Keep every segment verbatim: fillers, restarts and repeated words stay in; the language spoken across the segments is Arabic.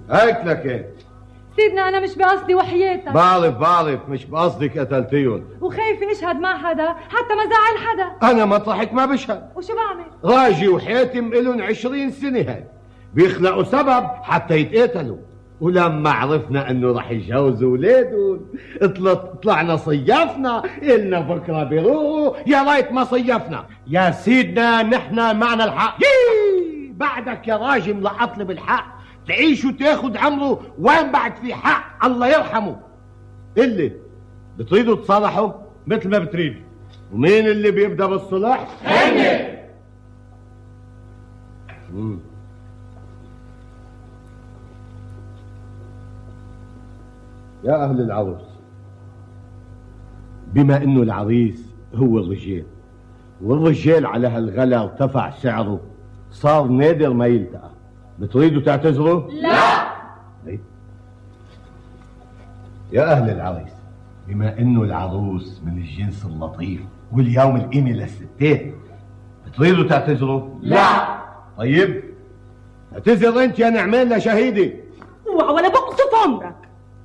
هيك لك هيك. سيدنا انا مش بقصدي وحياتك. بعرف بعرف مش بقصدك قتلتيهم، وخايفه اشهد مع حدا حتى ما زعل حدا. انا مطرحك ما بشهد. وشو بعمل؟ راجي وحاتم الن عشرين سنه هاي بيخلقوا سبب حتى يتقاتلوا، ولما عرفنا انه رح يجوزوا ولادهم طلعنا صيفنا، إلنا بكره بيروحوا يا ريت ما صيفنا. يا سيدنا نحن معنا الحق. يي بعدك يا راجل ملقط لي بالحق، تعيش وتاخد عمره، وين بعد في حق الله يرحمه. اللي بتريدوا تصالحوا مثل ما بتريد. ومين اللي بيبدا بالصلح؟ هني. مم. يا أهل العروس، بما إنه العريس هو الرجال، والرجال على هالغلا ارتفع سعره صار نادر ما يلتقى، بتريدوا تعتذروا؟ لا. طيب. يا أهل العريس، بما إنه العروس من الجنس اللطيف واليوم القيمة للستات، بتريدوا تعتذروا؟ لا. طيب اعتذر أنت يا نعمان لشهيدي. اوعى ولا بقصف عمرك.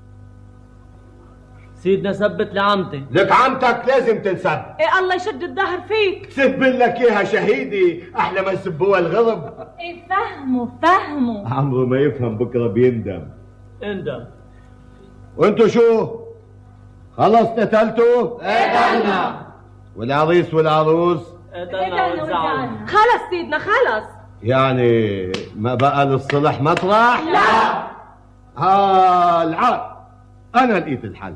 سيدنا ثبت لعمتي. لك عمتك لازم تنسب. ايه الله يشد الظهر فيك. سب لك اياها شهيدي احلى ما يسبوها الغرب. ايه فهموا فهموا. عمره ما يفهم بكره بيندم. اندم. وانتو شو؟ خلص قتلتوا؟ قتلنا. والعريس والعروس؟ قتلنا وزعلنا. خلص سيدنا خلص. يعني ما بقى للصلح مطرح؟ لا. ها العاد انا لقيت الحل.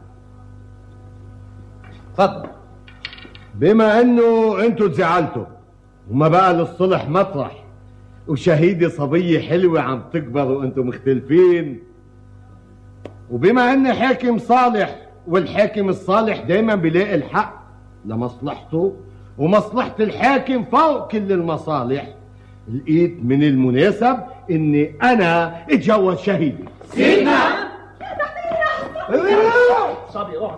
تفضل. بما انه انتوا تزعلتوا وما بقى للصلح مطرح، وشهيدي صبية حلوة عم تكبر وانتوا مختلفين، وبما ان حاكم صالح، والحاكم الصالح دايما بيلاقي الحق لمصلحته، ومصلحة الحاكم فوق كل المصالح، لقيت من المناسب اني انا اتجوز شهيدي. سيدنا صبي روح.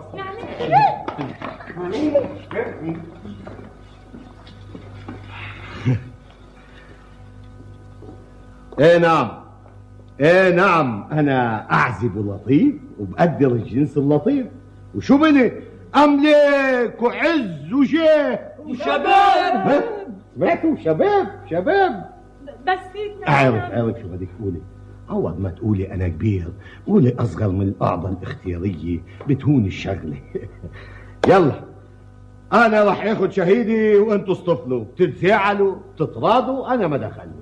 ايه نعم ايه نعم انا اعزب لطيف وبقدر الجنس اللطيف، وشو بني املك وعز وجاه وشباب. سمعتوا؟ شباب شباب. بس سيدنا اعرف اعرف شو بدك تقولي. عوض ما تقولي انا كبير قولي اصغر من القاعده الاختياريه بتهون الشغله. يلا انا رح اخذ شهيدي وانتوا اصطفلوا، تتزاعلوا تتراضوا انا ما دخلني.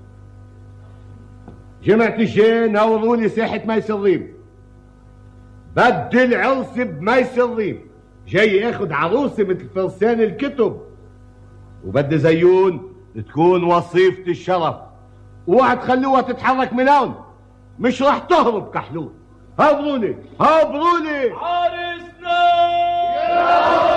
جمعة الجاي نوروا لي ساحة ميس الريم، بدي العرس بميس الريم، جاي اخذ عروسي مثل فرسان الكتب، وبدي زيون تكون وصيفة الشرف، اوعى تخلوها تتحرك من هون، مش راح تهرب كحلول. هابرولي هابرولي عرسنا.